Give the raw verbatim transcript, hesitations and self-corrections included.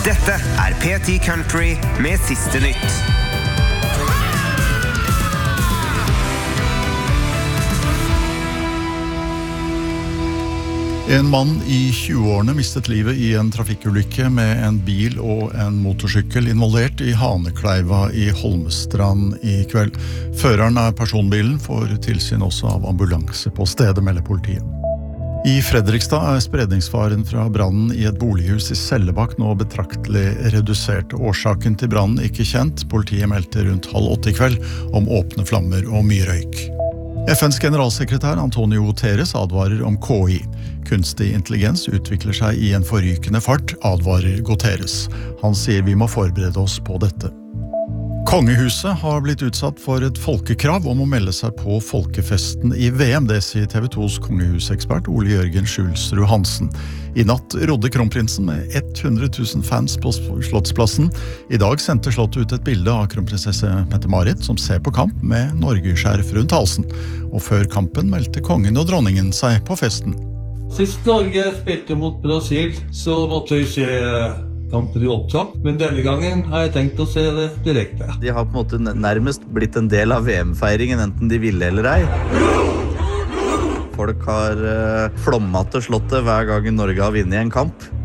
Dette er P ti Country med siste nytt. En mann i tjueårene mistet livet i en trafikkulykke med en bil og en motorsykkel involvert i Hanekleiva i Holmestrand i kveld. Føreren av personbilen får tilsyn også av ambulanse på stedet, melder politiet. I Fredrikstad er spredningsfaren fra brannen i et bolighus i Sellebakk nå betraktelig redusert. Årsaken til brannen ikke kjent. Politiet meldte rundt halv åtte i kveld om åpne flammer og mye røyk. F N's generalsekretær Antonio Guterres advarer om K I. Kunstig intelligens utvikler seg i en forrykende fart, advarer Guterres. Han sier vi må forberede oss på dette. Kongehuset har blitt utsatt for et folkekrav om å melde seg på folkefesten i V M, det sier T V to's kongehusekspert Ole Jørgen Skjulsrud Hansen. I natt rodde kronprinsen med hundre tusen fans på Slottsplassen. I dag sendte Slottet ut et bilde av kronprinsesse Mette-Marit som ser på kamp med Norge-skjerf rundt halsen. Og før kampen meldte kongen og dronningen seg på festen. Sist Norge spilte mot Brasil, så måtte vi se kampen i opptak, men denne gangen har jeg tenkt å se det direkte. De har på en måte nærmest blitt en del av V M-feiringen, enten de ville eller ei. Folk har flommet til Slottet hver gang Norge har vunnet en kamp.